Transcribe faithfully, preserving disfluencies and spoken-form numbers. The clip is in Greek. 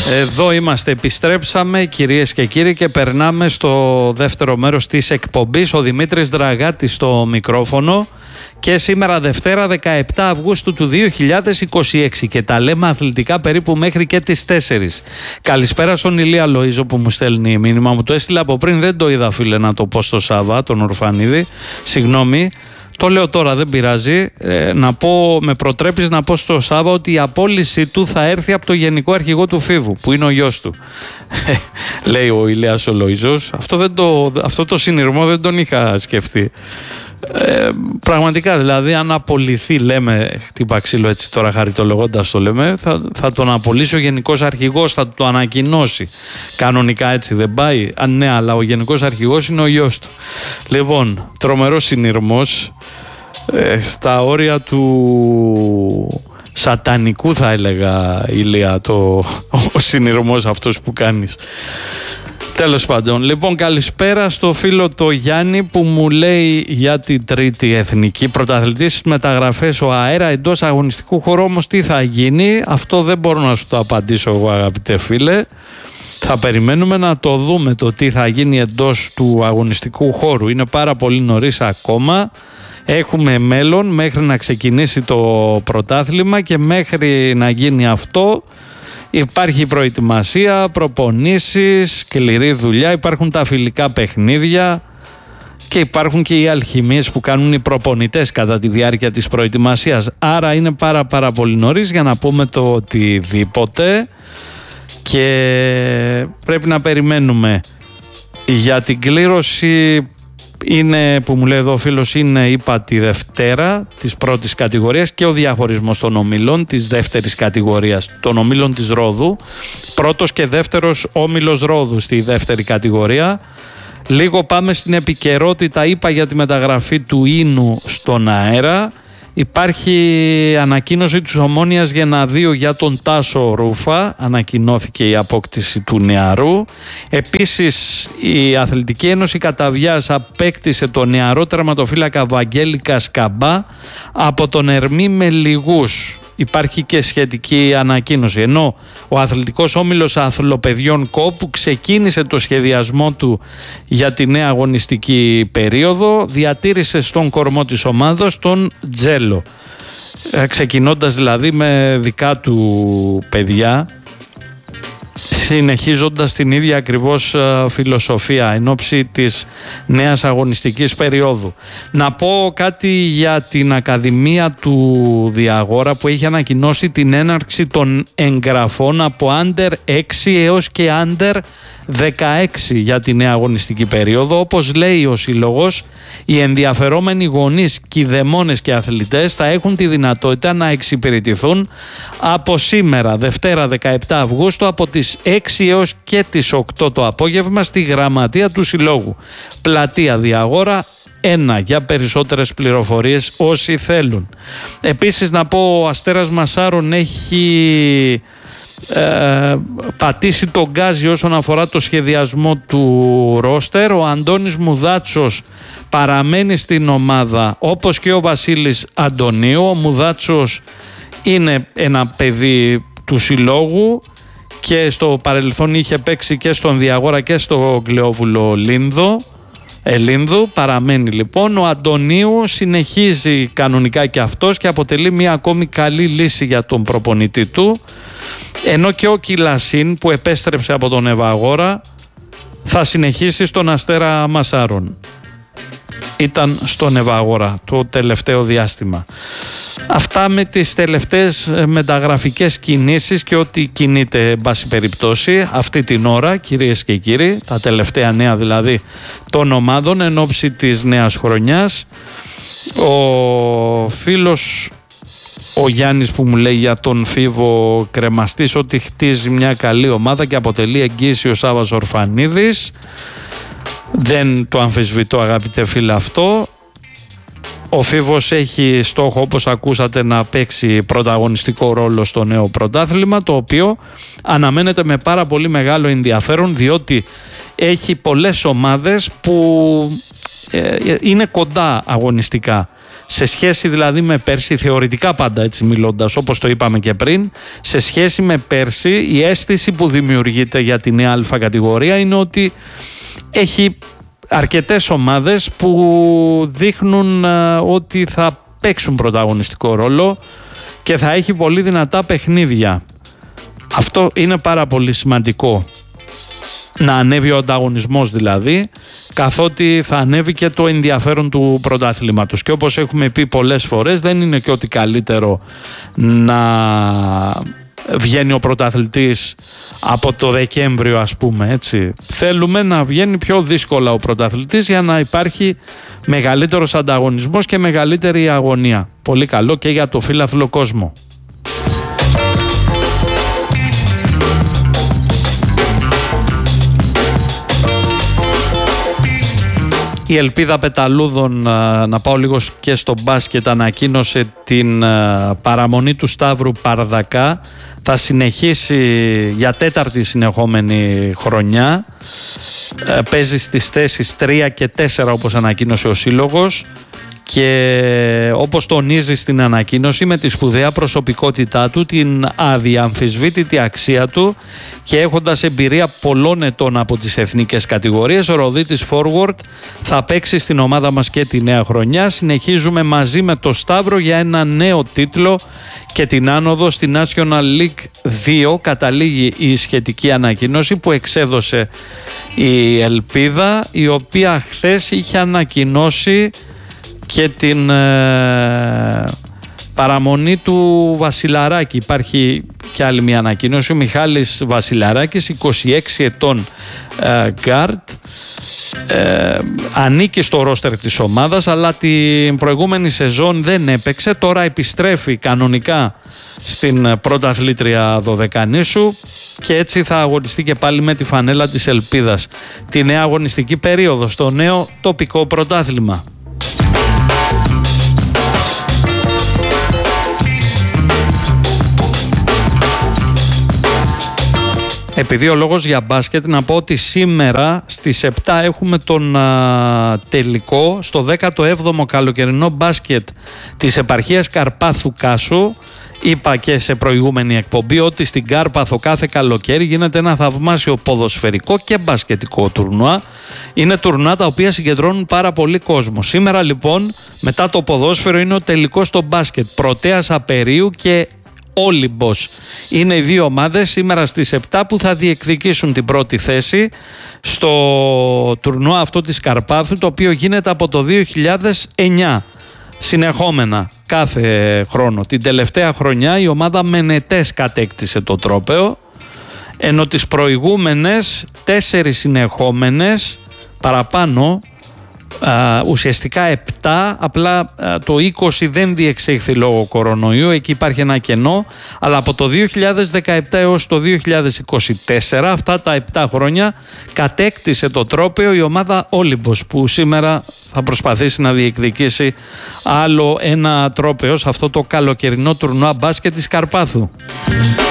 Εδώ είμαστε, επιστρέψαμε κυρίες και κύριοι και περνάμε στο δεύτερο μέρος της εκπομπής. Ο Δημήτρης Δραγάτης στο μικρόφωνο και σήμερα Δευτέρα δεκαεπτά Αυγούστου του δύο χιλιάδες είκοσι έξι και τα λέμε αθλητικά περίπου μέχρι και τις τέσσερις. Καλησπέρα στον Ηλία Λοΐζο που μου στέλνει μήνυμα, μου το έστειλε από πριν, δεν το είδα φίλε να το πω στο Σάβα, τον Ορφανίδη, συγγνώμη. Το λέω τώρα, δεν πειράζει. Ε, να πω, με προτρέπεις να πω στο Σάβα ότι η απόλυση του θα έρθει από το Γενικό Αρχηγό του Φίβου, που είναι ο γιος του. Λέει ο Ηλίας ο Λοΐζος. Αυτό, δεν το, αυτό το συνειρμό δεν τον είχα σκεφτεί. Ε, πραγματικά δηλαδή, αν απολυθεί, λέμε, χτύπα ξύλο έτσι τώρα χαριτολογώντας το λέμε, θα, θα τον απολύσει ο Γενικός Αρχηγός, θα το ανακοινώσει. Κανονικά έτσι δεν πάει? Αν ναι, αλλά ο Γενικός Αρχηγός είναι ο γιος του. Λοιπόν, τρομερός συνειρμός, ε, στα όρια του σατανικού θα έλεγα, Ηλία, το, ο συνειρμός αυτός που κάνεις. Τέλος πάντων, λοιπόν, καλησπέρα στο φίλο το Γιάννη που μου λέει για την τρίτη εθνική πρωταθλητής μεταγραφές ο αέρα εντός αγωνιστικού χώρου, όμως τι θα γίνει, αυτό δεν μπορώ να σου το απαντήσω εγώ αγαπητέ φίλε. Θα περιμένουμε να το δούμε το τι θα γίνει εντός του αγωνιστικού χώρου. Είναι πάρα πολύ νωρίς ακόμα. Έχουμε μέλλον μέχρι να ξεκινήσει το πρωτάθλημα και μέχρι να γίνει αυτό υπάρχει προετοιμασία, προπονήσεις, σκληρή δουλειά, υπάρχουν τα φιλικά παιχνίδια και υπάρχουν και οι αλχημίες που κάνουν οι προπονητές κατά τη διάρκεια της προετοιμασίας. Άρα είναι πάρα πάρα πολύ νωρίς για να πούμε το οτιδήποτε και πρέπει να περιμένουμε. Για την κλήρωση είναι, που μου λέει εδώ ο φίλος, είναι είπα τη Δευτέρα της πρώτης κατηγορίας και ο διαχωρισμός των ομίλων της δεύτερης κατηγορίας, των ομίλων της Ρόδου, πρώτος και δεύτερος όμιλος Ρόδου στη δεύτερη κατηγορία. Λίγο πάμε στην επικαιρότητα, είπα για τη μεταγραφή του Ίνου στον αέρα. Υπάρχει ανακοίνωση της Ομόνοιας Γεναδίου για τον Τάσο Ρούφα, ανακοινώθηκε η απόκτηση του νεαρού. Επίσης η Αθλητική Ένωση Καταβιάς απέκτησε τον νεαρό τερματοφύλακα Βαγγέλη Κασκαμπά από τον Ερμή Μελιγούς. Υπάρχει και σχετική ανακοίνωση, ενώ ο Αθλητικός Όμιλος Αθλοπαιδιών ΚΟΠ ξεκίνησε το σχεδιασμό του για τη νέα αγωνιστική περίοδο, διατήρησε στον κορμό της ομάδας τον Τζέλο, ξεκινώντας δηλαδή με δικά του παιδιά, συνεχίζοντας την ίδια ακριβώς φιλοσοφία εν ώψη της νέας αγωνιστικής περίοδου. Να πω κάτι για την Ακαδημία του Διαγόρα που έχει ανακοινώσει την έναρξη των εγγραφών από άντερ έξι έως και άντερ δεκαέξι για τη νέα αγωνιστική περίοδο. Όπως λέει ο Σύλλογος, οι ενδιαφερόμενοι γονείς, κηδεμόνες και αθλητές θα έχουν τη δυνατότητα να εξυπηρετηθούν από σήμερα, Δευτέρα δεκαεπτά Αυγούστου, από τις έξι έως και τις οκτώ το απόγευμα στη γραμματεία του Συλλόγου, πλατεία Διαγόρα ένα, για περισσότερες πληροφορίες όσοι θέλουν. Επίσης να πω, ο Αστέρας Μασάρων έχει Ε, πατήσει τον γκάζι όσον αφορά το σχεδιασμό του ρόστερ. Ο Αντώνης Μουδάτσος παραμένει στην ομάδα, όπως και ο Βασίλης Αντωνίου. Ο Μουδάτσος είναι ένα παιδί του συλλόγου και στο παρελθόν είχε παίξει και στον Διαγόρα και στο Κλεόβουλο Λίνδο, Ελίνδου. Παραμένει λοιπόν. Ο Αντωνίου συνεχίζει κανονικά και αυτός και αποτελεί μια ακόμη καλή λύση για τον προπονητή του, ενώ και ο Κιλασίν που επέστρεψε από τον Ευαγόρα θα συνεχίσει στον Αστέρα Μασάρων. Ήταν στον Ευαγόρα το τελευταίο διάστημα. Αυτά με τις τελευταίες μεταγραφικές κινήσεις και ό,τι κινείται εν πάση περιπτώσει αυτή την ώρα, κυρίες και κύριοι, τα τελευταία νέα δηλαδή των ομάδων εν ώψη της νέας χρονιάς. Ο φίλος ο Γιάννης που μου λέει για τον Φίβο κρεμαστής ότι χτίζει μια καλή ομάδα και αποτελεί εγγύηση ο Σάββας Ορφανίδης. Δεν το αμφισβητώ αγαπητέ φίλε αυτό. Ο Φίβος έχει στόχο, όπως ακούσατε, να παίξει πρωταγωνιστικό ρόλο στο νέο πρωτάθλημα, το οποίο αναμένεται με πάρα πολύ μεγάλο ενδιαφέρον, διότι έχει πολλές ομάδες που ε, είναι κοντά αγωνιστικά. Σε σχέση δηλαδή με πέρσι, θεωρητικά πάντα έτσι μιλώντας, όπως το είπαμε και πριν, σε σχέση με πέρσι η αίσθηση που δημιουργείται για τη νέα Α κατηγορία είναι ότι έχει αρκετές ομάδες που δείχνουν ότι θα παίξουν πρωταγωνιστικό ρόλο και θα έχει πολύ δυνατά παιχνίδια. Αυτό είναι πάρα πολύ σημαντικό. Να ανέβει ο ανταγωνισμός δηλαδή, καθότι θα ανέβει και το ενδιαφέρον του πρωταθλήματος. Και όπως έχουμε πει πολλές φορές, δεν είναι και ότι καλύτερο να βγαίνει ο πρωταθλητής από το Δεκέμβριο, ας πούμε, έτσι. Θέλουμε να βγαίνει πιο δύσκολα ο πρωταθλητής για να υπάρχει μεγαλύτερος ανταγωνισμός και μεγαλύτερη αγωνία. Πολύ καλό και για το φύλαθλο κόσμο. Η Ελπίδα Πεταλούδων, να πάω λίγο και στο μπάσκετ, ανακοίνωσε την παραμονή του Σταύρου Παρδακά. Θα συνεχίσει για τέταρτη συνεχόμενη χρονιά. Παίζει στις θέσεις τρία και τέσσερα όπως ανακοίνωσε ο Σύλλογος. Και όπως τονίζει στην ανακοίνωση, με τη σπουδαία προσωπικότητά του, την αδιαμφισβήτητη αξία του και έχοντας εμπειρία πολλών ετών από τις εθνικές κατηγορίες, ο Ροδίτης Forward θα παίξει στην ομάδα μας και τη νέα χρονιά. Συνεχίζουμε μαζί με το Σταύρο για ένα νέο τίτλο και την άνοδο στη National League δύο. Καταλήγει η σχετική ανακοίνωση που εξέδωσε η Ελπίδα, η οποία χθες είχε ανακοινώσει και την ε, παραμονή του Βασιλαράκη. Υπάρχει και άλλη μια ανακοίνωση. Ο Μιχάλης Βασιλαράκης, είκοσι έξι ετών ε, γκάρτ, ε, ανήκει στο ρόστερ της ομάδας, αλλά την προηγούμενη σεζόν δεν έπαιξε. Τώρα επιστρέφει κανονικά στην πρωταθλήτρια Δωδεκανήσου και έτσι θα αγωνιστεί και πάλι με τη φανέλα της Ελπίδας τη νέα αγωνιστική περίοδο στο νέο τοπικό πρωτάθλημα. Επειδή ο λόγος για μπάσκετ, να πω ότι σήμερα στις επτά έχουμε τον α, τελικό στο δέκατο έβδομο καλοκαιρινό μπάσκετ της επαρχίας Καρπάθου Κάσου. Είπα και σε προηγούμενη εκπομπή ότι στην Κάρπαθο κάθε καλοκαίρι γίνεται ένα θαυμάσιο ποδοσφαιρικό και μπασκετικό τουρνουά. Είναι τουρνουά τα οποία συγκεντρώνουν πάρα πολύ κόσμο. Σήμερα λοιπόν, μετά το ποδόσφαιρο, είναι ο τελικός στο μπάσκετ. Πρωτέας Απερίου και Όλυμπος. Είναι οι δύο ομάδες σήμερα στις επτά που θα διεκδικήσουν την πρώτη θέση στο τουρνουά αυτό της Καρπάθου, το οποίο γίνεται από το δύο χιλιάδες εννιά. Συνεχόμενα κάθε χρόνο. Την τελευταία χρονιά η ομάδα Μενετές κατέκτησε το τρόπαιο, ενώ τις προηγούμενες τέσσερις συνεχόμενες παραπάνω, α, ουσιαστικά επτά, απλά α, το είκοσι δεν διεξήχθη λόγω κορονοϊού, εκεί υπάρχει ένα κενό, αλλά από το δύο χιλιάδες δεκαεπτά έως το δύο χιλιάδες είκοσι τέσσερα, αυτά τα επτά χρόνια, κατέκτησε το τρόπαιο η ομάδα Όλυμπος, που σήμερα θα προσπαθήσει να διεκδικήσει άλλο ένα τρόπαιο σε αυτό το καλοκαιρινό τουρνουά μπάσκετ της Καρπάθου.